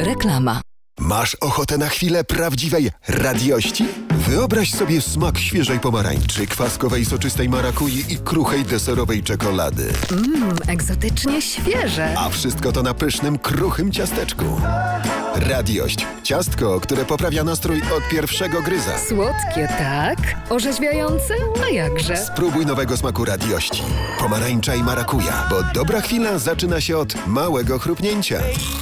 Reklama. Masz ochotę na chwilę prawdziwej radiości? Wyobraź sobie smak świeżej pomarańczy, kwaskowej soczystej marakui i kruchej deserowej czekolady. Egzotycznie świeże. A wszystko to na pysznym, kruchym ciasteczku. Radiość. Ciastko, które poprawia nastrój od pierwszego gryza. Słodkie, tak? Orzeźwiające? A jakże? Spróbuj nowego smaku radiości. Pomarańcza i marakuja, bo dobra chwila zaczyna się od małego chrupnięcia.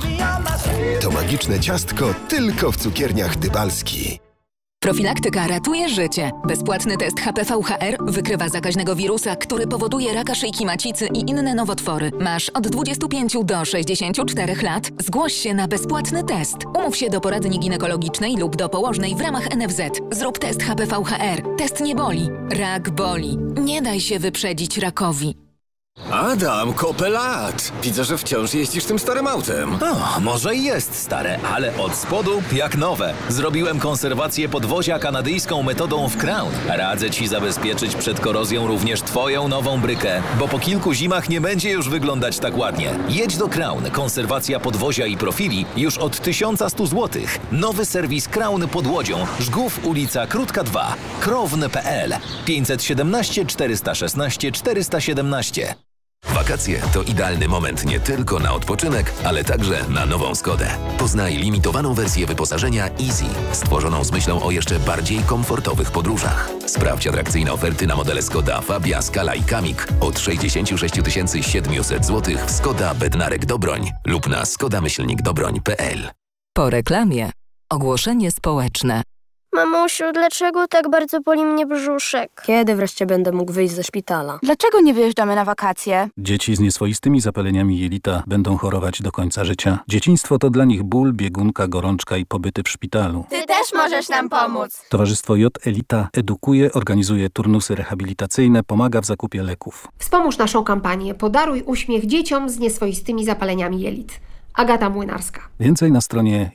To magiczne ciastko tylko w cukierniach Dybalski. Profilaktyka ratuje życie. Bezpłatny test HPV-HR wykrywa zakaźnego wirusa, który powoduje raka szyjki macicy i inne nowotwory. Masz od 25 do 64 lat. Zgłoś się na bezpłatny test. Umów się do poradni ginekologicznej lub do położnej w ramach NFZ. Zrób test HPV-HR. Test nie boli. Rak boli. Nie daj się wyprzedzić rakowi. Adam, kopę lat! Widzę, że wciąż jeździsz tym starym autem. O, może i jest stare, ale od spodu jak nowe. Zrobiłem konserwację podwozia kanadyjską metodą w Crown. Radzę Ci zabezpieczyć przed korozją również Twoją nową brykę, bo po kilku zimach nie będzie już wyglądać tak ładnie. Jedź do Crown. Konserwacja podwozia i profili już od 1100 zł. Nowy serwis Crown pod Łodzią. Żgów, ulica Krótka 2. Krowny.pl 517 416 417. Wakacje to idealny moment nie tylko na odpoczynek, ale także na nową Skodę. Poznaj limitowaną wersję wyposażenia Easy, stworzoną z myślą o jeszcze bardziej komfortowych podróżach. Sprawdź atrakcyjne oferty na modele Skoda Fabia, Scala i Kamik od 66 700 zł w Skoda Bednarek Dobroń lub na skoda-dobroń.pl. Po reklamie. Ogłoszenie społeczne. Mamusiu, dlaczego tak bardzo boli mnie brzuszek? Kiedy wreszcie będę mógł wyjść ze szpitala? Dlaczego nie wyjeżdżamy na wakacje? Dzieci z nieswoistymi zapaleniami jelita będą chorować do końca życia. Dzieciństwo to dla nich ból, biegunka, gorączka i pobyty w szpitalu. Ty też możesz nam pomóc. Towarzystwo J Elita edukuje, organizuje turnusy rehabilitacyjne, pomaga w zakupie leków. Wspomóż naszą kampanię Podaruj uśmiech dzieciom z nieswoistymi zapaleniami jelit. Agata Młynarska. Więcej na stronie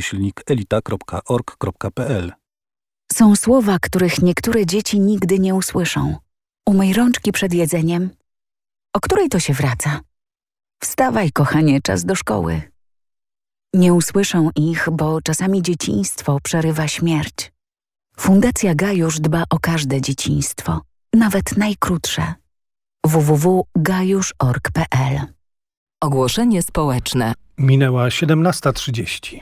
j-elita.org.pl. Są słowa, których niektóre dzieci nigdy nie usłyszą. Umyj rączki przed jedzeniem. O której to się wraca? Wstawaj, kochanie, czas do szkoły. Nie usłyszą ich, bo czasami dzieciństwo przerywa śmierć. Fundacja Gajusz dba o każde dzieciństwo, nawet najkrótsze. www.gajusz.org.pl. Ogłoszenie społeczne. Minęła 17:30.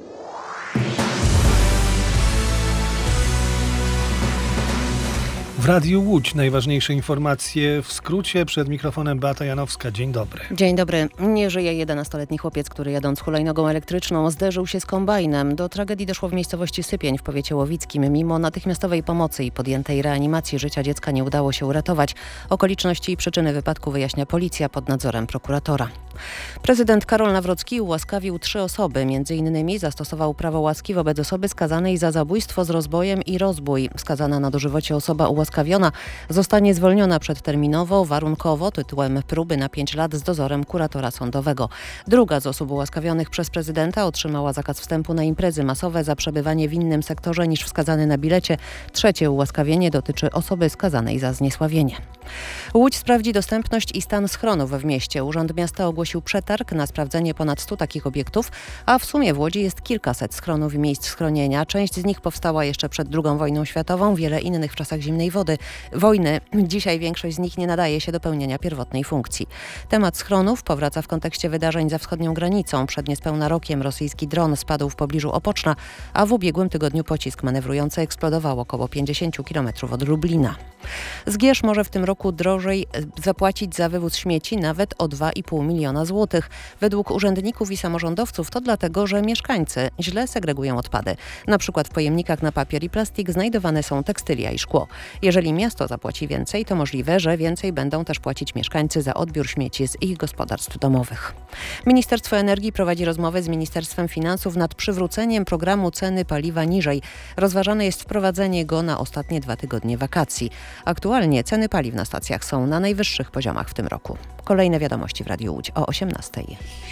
W Radiu Łódź najważniejsze informacje w skrócie. Przed mikrofonem Beata Janowska. Dzień dobry. Dzień dobry. Nie żyje 11-letni chłopiec, który jadąc hulajnogą elektryczną zderzył się z kombajnem. Do tragedii doszło w miejscowości Sypień w powiecie łowickim. Mimo natychmiastowej pomocy i podjętej reanimacji życia dziecka nie udało się uratować. Okoliczności i przyczyny wypadku wyjaśnia policja pod nadzorem prokuratora. Prezydent Karol Nawrocki ułaskawił 3 osoby. M.in. zastosował prawo łaski wobec osoby skazanej za zabójstwo z rozbojem i rozbój. Skazana na dożywocie osoba ułaskawiona zostanie zwolniona przedterminowo, warunkowo, tytułem próby na 5 lat z dozorem kuratora sądowego. Druga z osób ułaskawionych przez prezydenta otrzymała zakaz wstępu na imprezy masowe za przebywanie w innym sektorze niż wskazany na bilecie. Trzecie ułaskawienie dotyczy osoby skazanej za zniesławienie. Łódź sprawdzi dostępność i stan schronów w mieście. Urząd Miasta ogłosił przetarg na sprawdzenie ponad 100 takich obiektów, a w sumie w Łodzi jest kilkaset schronów i miejsc schronienia. Część z nich powstała jeszcze przed II wojną światową, wiele innych w czasach zimnej wojny. Dzisiaj większość z nich nie nadaje się do pełnienia pierwotnej funkcji. Temat schronów powraca w kontekście wydarzeń za wschodnią granicą. Przed niespełna rokiem rosyjski dron spadł w pobliżu Opoczna, a w ubiegłym tygodniu pocisk manewrujący eksplodował około 50 km od Lublina. Zgierz może w tym roku drożej zapłacić za wywóz śmieci nawet o 2,5 miliona złotych. Według urzędników i samorządowców to dlatego, że mieszkańcy źle segregują odpady. Na przykład w pojemnikach na papier i plastik znajdowane są tekstylia i szkło. Jeżeli miasto zapłaci więcej, to możliwe, że więcej będą też płacić mieszkańcy za odbiór śmieci z ich gospodarstw domowych. Ministerstwo Energii prowadzi rozmowy z Ministerstwem Finansów nad przywróceniem programu ceny paliwa niżej. Rozważane jest wprowadzenie go na ostatnie 2 tygodnie wakacji. Aktualnie ceny paliw na stacjach są na najwyższych poziomach w tym roku. Kolejne wiadomości w Radiu Łódź o 18:00.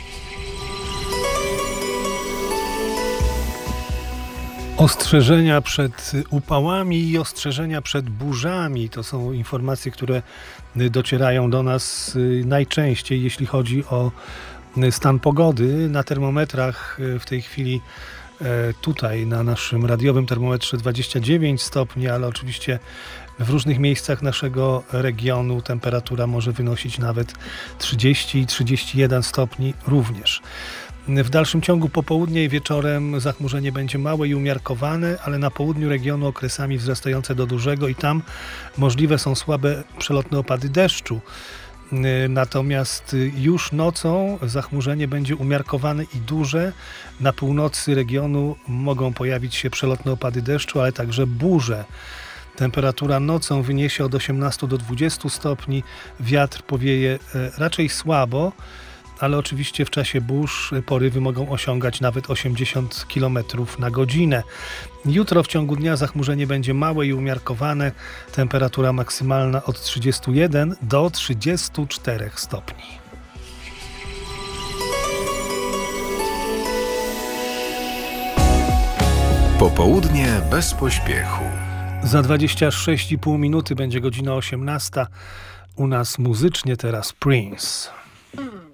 Ostrzeżenia przed upałami i ostrzeżenia przed burzami to są informacje, które docierają do nas najczęściej, jeśli chodzi o stan pogody. Na termometrach w tej chwili tutaj na naszym radiowym termometrze 29 stopni, ale oczywiście w różnych miejscach naszego regionu temperatura może wynosić nawet 30 i 31 stopni również. W dalszym ciągu popołudnie i wieczorem zachmurzenie będzie małe i umiarkowane, ale na południu regionu okresami wzrastające do dużego i tam możliwe są słabe przelotne opady deszczu. Natomiast już nocą zachmurzenie będzie umiarkowane i duże. Na północy regionu mogą pojawić się przelotne opady deszczu, ale także burze. Temperatura nocą wyniesie od 18 do 20 stopni. Wiatr powieje raczej słabo, ale oczywiście w czasie burz porywy mogą osiągać nawet 80 km na godzinę. Jutro w ciągu dnia zachmurzenie będzie małe i umiarkowane. Temperatura maksymalna od 31 do 34 stopni. Popołudnie bez pośpiechu. Za 26,5 minuty będzie godzina 18. U nas muzycznie teraz Prince.